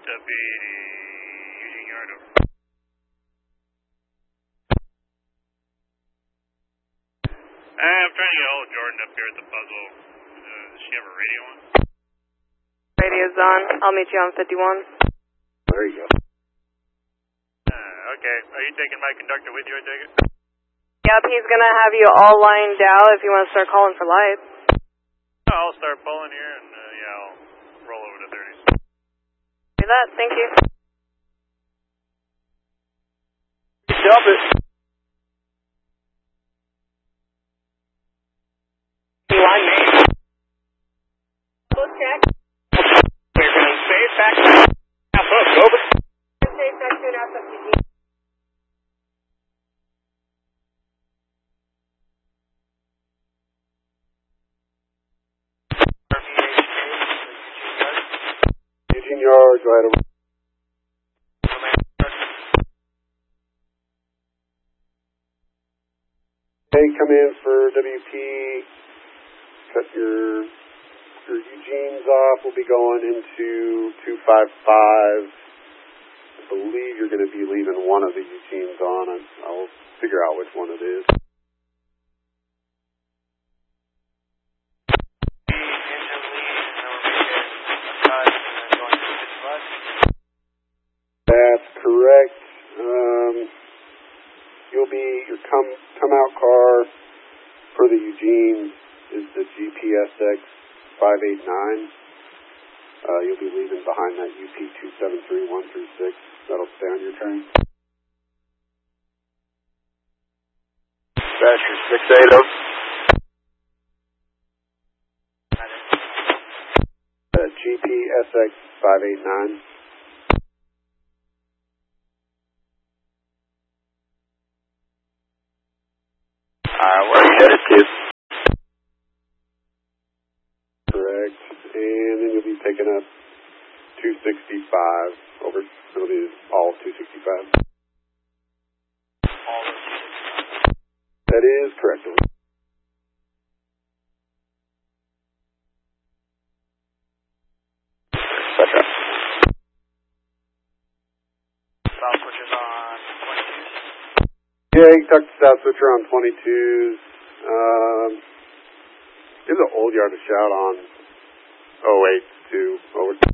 Deputy Eugene Yard over. I'm trying to get hold of Jordan up here at the puzzle. Does she have a radio on? Radio's on. I'll meet you on 51. There you go. Okay. Are you taking my conductor with you, I take it? Yep, he's gonna have you all lined out if you want to start calling for lights. I'll start pulling here and, yeah, I'll roll over to 30s. Do that, thank you. Stop it. Line name. Double check. We're going to say it back. Half up, over. Say it back to an SFTG. Eugene Yard, go ahead. Hey, come in for WP. Cut your Eugene's off. We'll be going into 255. I believe you're going to be leaving one of the Eugene's on. I'll figure out which one it is. That's correct. Your come out car for the Eugene is the GPSX 589. You'll be leaving behind that UP 273136. That'll stay on your train. That's your 680. GPSX 589. Where are you headed to? Correct. And then you'll be picking up 265 over. It'll be all 265. All of 265. That is correct. Etc. South switches on 22s. Yeah, you can talk to South Switcher on 22s. Give the old yard a shout on 08 too. Over.